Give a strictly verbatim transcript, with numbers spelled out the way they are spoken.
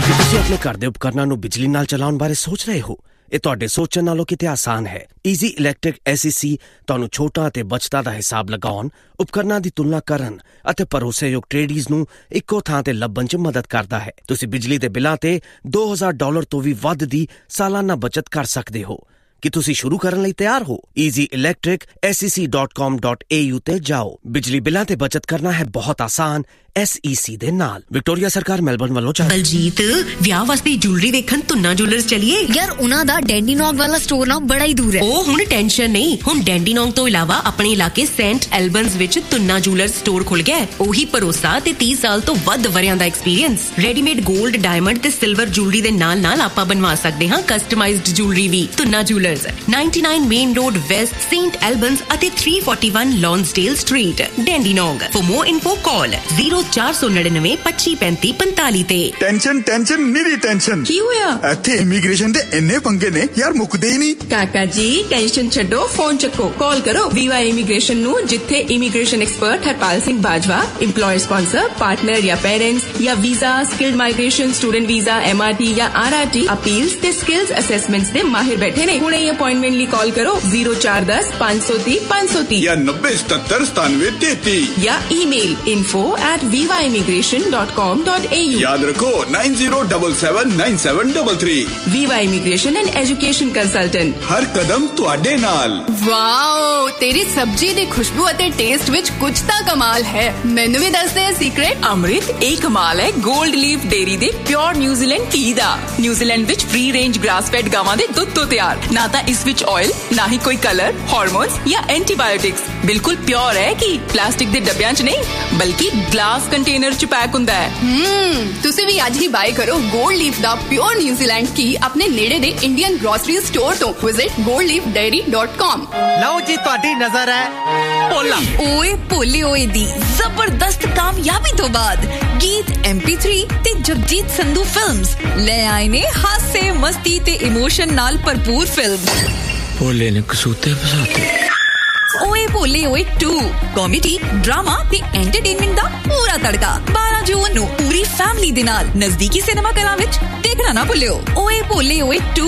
ਤੁਸੀਂ ਆਪਣੇ ਘਰ ਦੇ ਉਪਕਰਨਾਂ ਨੂੰ ਬਿਜਲੀ ਨਾਲ ਚਲਾਉਣ ਬਾਰੇ ਸੋਚ ਰਹੇ ਹੋ? ਇਹ ਤੁਹਾਡੇ ਸੋਚਣ ਨਾਲੋਂ ਕਿਤੇ ਆਸਾਨ ਹੈ। ਈਜ਼ੀ ਇਲੈਕਟ੍ਰਿਕ ਐਸ ਈ ਸੀ ਤੁਹਾਨੂੰ ਛੋਟਾਂ ਅਤੇ ਬਚਤਾਂ ਦਾ ਹਿਸਾਬ ਲਗਾਉਣ, ਉਪਕਰਨਾਂ ਦੀ ਤੁਲਨਾ ਕਰਨ ਅਤੇ ਭਰੋਸੇਯੋਗ ਟ੍ਰੇਡੀਜ਼ ਨੂੰ ਇੱਕੋ ਥਾਂ ਤੇ ਲੱਭਣ 'ਚ ਮਦਦ ਕਰਦਾ ਹੈ। ਤੁਸੀਂ ਬਿਜਲੀ ਦੇ ਬਿੱਲਾਂ ਤੇ ਦੋ ਹਜ਼ਾਰ ਡਾਲਰ ਤੋਂ ਵੀ ਵੱਧ ਦੀ ਸਾਲਾਨਾ ਬਚਤ ਕਰ ਸਕਦੇ ਹੋ। ਕੀ ਤੁਸੀਂ ਸ਼ੁਰੂ ਕਰਨ ਲਈ ਤਿਆਰ ਹੋ? Easy electric S E C dot com dot A you ਤੇ ਜਾਓ। ਬਿਜਲੀ ਬਿੱਲਾਂ ਤੇ ਬਚਤ ਕਰਨਾ ਹੈ ਬਹੁਤ ਆਸਾਨ ਐਸ ਈ ਸੀ ਦੇ ਨਾਲ। ਵਿਕਟੋਰੀਆ ਸਰਕਾਰ ਮੈਲਬਰਨ ਵੱਲੋਂ ਚਾਹ। ਬਲਜੀਤ, ਵਿਆਹ ਵਾਸਤੇ ਜੁਐਲਰੀ ਵੇਖਣ ਤੁੰਨਾ ਜੁਐਲਰਸ ਚਲੀਏ। ਯਾਰ ਉਹਨਾਂ ਦਾ ਡੈਂਡੀਨੌਗ ਵਾਲਾ ਸਟੋਰ ਨਾ ਬੜਾ ਹੀ ਦੂਰ ਹੈ। ਉਹ ਹੁਣ ਟੈਨਸ਼ਨ ਨਹੀਂ, ਹੁਣ ਡੈਂਡੀਨੌਗ ਤੋਂ ਇਲਾਵਾ ਆਪਣੇ ਇਲਾਕੇ ਸੈਂਟ ਐਲਬਨਸ ਵਿੱਚ ਤੁੰਨਾ ਜੁਐਲਰਸ ਸਟੋਰ ਖੁੱਲ ਗਿਆ। ਉਹੀ ਭਰੋਸਾ ਤੇ ਤੀਹ ਸਾਲ ਤੋਂ ਵੱਧ ਵਰਿਆਂ ਦਾ ਐਕਸਪੀਰੀਅੰਸ। ਰੈਡੀਮੇਡ 골ਡ, ਡਾਇਮੰਡ ਤੇ ਸਿਲਵਰ ਜੁਐਲਰੀ ਦੇ ਨਾਲ ਨਾਲ ਆਪਾਂ ਬਣਵਾ ਸਕਦੇ ਹਾਂ ਕਸਟਮਾਈਜ਼ਡ ਜੁਐਲਰੀ ਵੀ। Tuna jewellers ninety-nine main road West, Saint ਐਲਬਨਸ ਅਤੇ three forty-one ਲੌਂਸਡੇਲ street, ਡੈਂਡੀਨੌਗ। For more info call zero four nine nine twenty पैंतीस पैंतालीस ਤੇ। Tension tension ਨਿਰੀ tension. ਕੀ ਹੋਇਆ? ਇੱਥੇ ਇਮੀਗ੍ਰੇਸ਼ਨ ਦੇ ਇੰਨੇ ਪੰਗੇ ਨੇ ਯਾਰ, ਮੁੱਕਦੇ ਹੀ ਨਹੀਂ। ਕਾਕਾ ਜੀ ਟੈਨਸ਼ਨ ਛੱਡੋ, ਫੋਨ ਚੱਕੋ, ਕਾਲ ਕਰੋ ਵੀਵਾ ਇਮੀਗ੍ਰੇਸ਼ਨ ਨੂੰ, ਜਿੱਥੇ immigration expert Harpal Singh Bajwa, employer sponsor, partner ਜਾਂ ਪੈਰੈਂਟਸ ਜਾਂ visa, skilled migration, student visa, M R T ਜਾਂ ਆਰ ਆਰ ਟੀ ਅਪੀਲਸ ਤੇ ਸਕਿਲਸ ਅਸੈਸਮੈਂਟਸ ਦੇ ਮਾਹਿਰ ਬੈਠੇ ਨੇ। ਹੁਣੇ ਹੀ ਅਪਾਇੰਟਮੈਂਟ ਲਈ ਕਾਲ ਕਰੋ zero four one zero five three zero five three zero ਜਾਂ ਨੱਬੇ ਸਤੱਤਰ ਸਤਾਨਵੇਂ ਤੇਤੀ ਜਾਂ email info at viva immigration dot com dot a u। ਯਾਦ ਰੱਖੋ nine zero seven seven nine seven three three। Viva Immigration and Education Consultant, ਹਰ ਕਦਮ ਤੁਹਾਡੇ ਨਾਲ। ਵਾਓ, ਤੇਰੀ ਸਬਜ਼ੀ ਦੀ ਖੁਸ਼ਬੂ ਅਤੇ ਟੇਸਟ ਵਿੱਚ ਕੁਝ ਤਾਂ ਕਮਾਲ ਹੈ। ਮੈਨੂੰ ਵੀ ਦੱਸ ਦੇ ਸੀਕ੍ਰੇਟ। ਅੰਮ੍ਰਿਤ, ਇਹ ਕਮਾਲ ਹੈ 골ਡ ਲੀਫ ਡੇਅਰੀ ਦੇ ਪਿਓਰ ਨਿਊਜ਼ੀਲੈਂਡ ਘੀ ਦਾ। ਨਿਊਜ਼ੀਲੈਂਡ ਵਿੱਚ ਫ੍ਰੀ ਰੇਂਜ ਗ੍ਰਾਸ ਫੈਡ ਗਾਵਾਂ ਦੇ ਦੁੱਧ ਤੋਂ ਤਿਆਰ। ਨਾ ਤਾਂ ਇਸ ਵਿੱਚ ਆਇਲ, ਨਾ ਹੀ ਕੋਈ ਕਲਰ, ਹਾਰਮੋਨਸ ਜਾਂ ਐਂਟੀਬਾਇਓਟਿਕਸ। ਬਿਲਕੁਲ ਪਿਓਰ ਹੈ ਕਿ ਪਲਾਸਟਿਕ ਦੇ ਡੱਬਿਆਂ 'ਚ ਨਹੀਂ, ਬਲਕਿ ਗਲਾਸ ਕੰਟੇਨਰ 'ਚ ਪੈਕ ਹੁੰਦਾ ਹੈ। ਹਮ ਤੁਸੀਂ ਵੀ ਅੱਜ ਹੀ ਬਾਏ ਕਰੋ 골ਡ ਲੀਫ ਦਾ ਪਿਓਰ ਨਿਊਜ਼ੀਲੈਂਡ ਘੀ ਆਪਣੇ ਨੇੜੇ ਦੇ ਇੰਡੀਅਨ ਗ੍ਰੋਸਰੀ ਸਟੋਰ ਤੋਂ। Visit gold leaf dairy dot com। ਲਓ ਜੀ, ਤੁਹਾਡੀ ਨਜ਼ਰ ਹੈ ਭੋਲਾ। ਓਏ ਭੋਲੇ ਓਏ ਦੀ ਜ਼ਬਰਦਸਤ ਕਾਮਯਾਬੀ ਤੋਂ ਬਾਅਦ ਗੀਤ ਐਮ ਪੀ three ਤੇ ਜਗਜੀਤ ਸੰਧੂ ਫਿਲਮਸ ਲੈ ਆਏ ਨੇ ਹਾਸੇ, ਮਸਤੀ ਤੇ ਇਮੋਸ਼ਨ ਨਾਲ ਭਰਪੂਰ ਫਿਲਮ ਭੋਲੇ ਨੇ ਕਸੂਤੇ ਫਸਾਤੇ। ਓਏ ਭੋਲੇ ਓਏ two ਕਾਮੇਡੀ, ਡਰਾਮਾ ਤੇ ਐਂਟਰਟੇਨਮੈਂਟ ਦਾ ਪੂਰਾ ਤੜਕਾ। ਬਾਰਾਂ ਜੂਨ ਨੂੰ ਪੂਰੀ ਫੈਮਿਲੀ ਦੇ ਨਾਲ ਨਜ਼ਦੀਕੀ ਸਿਨੇਮਾ ਘਰਾਂ ਵਿੱਚ ਦੇਖਣਾ ਨਾ ਭੁੱਲਿਓ। ਓਏ ਭੋਲੇ ਓਏ two